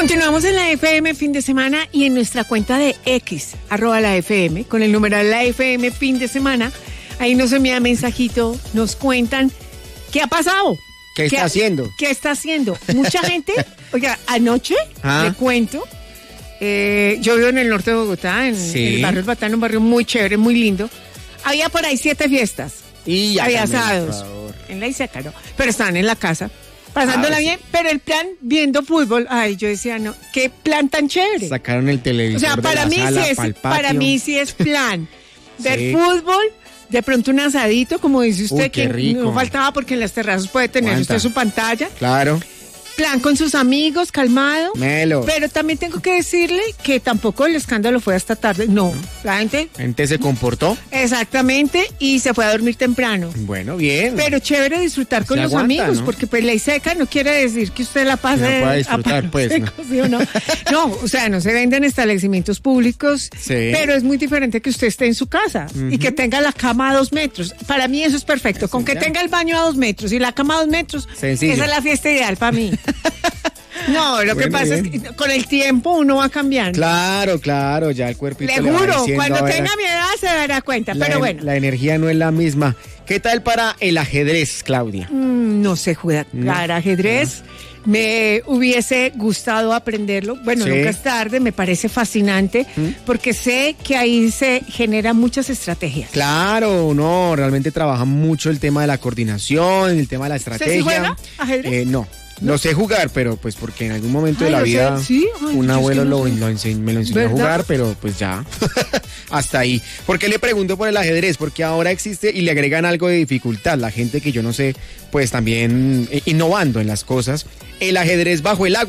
Continuamos en la FM fin de semana y en nuestra cuenta de X, @la FM, con el numeral la FM fin de semana. Ahí nos envían mensajito, nos cuentan qué ha pasado. ¿Qué está haciendo? ¿Qué está haciendo? Mucha gente, oiga, anoche, le cuento, yo vivo en el norte de Bogotá, en el barrio El Batán, un barrio muy chévere, muy lindo. Había por ahí 7 fiestas. Y ya había asados. En la Iseca, no. Pero estaban en la casa, pasándola bien, pero el plan, viendo fútbol, ay, yo decía, no, qué plan tan chévere. Sacaron el televisor. O sea, para mí sí es plan. Ver fútbol, de pronto un asadito, como dice usted, que no faltaba porque en las terrazas puede tener usted su pantalla. Claro. Plan con sus amigos, calmado. Melo. Pero también tengo que decirle que tampoco el escándalo fue hasta tarde. No, la gente se comportó. Exactamente, y se fue a dormir temprano. Bueno, bien. Pero chévere disfrutar con los amigos, ¿no? Porque pues ley seca no quiere decir que usted la pase. No pueda disfrutar, pues. Secos, ¿no? ¿sí o no? No, o sea, no se venden establecimientos públicos, pero es muy diferente que usted esté en su casa y que tenga la cama a 2 metros. Para mí eso es perfecto. Con que tenga el baño a 2 metros y la cama a 2 metros, sencillo. Esa es la fiesta ideal para mí. No, lo que pasa es que con el tiempo uno va cambiando. Claro, ya el cuerpito le juro, cuando tenga mi edad se dará cuenta, pero bueno. La energía no es la misma. ¿Qué tal para el ajedrez, Claudia? No sé jugar ajedrez. Me hubiese gustado aprenderlo. Bueno, nunca es tarde, me parece fascinante, porque sé que ahí se generan muchas estrategias. Claro, no, realmente trabaja mucho el tema de la coordinación, el tema de la estrategia. ¿Usted sí juega ajedrez? No sé jugar, pero pues porque en algún momento de la vida un abuelo me lo enseñó a jugar, pero pues ya, hasta ahí. ¿Por qué le pregunto por el ajedrez? Porque ahora existe y le agregan algo de dificultad. La gente que yo no sé, pues también innovando en las cosas. El ajedrez bajo el agua.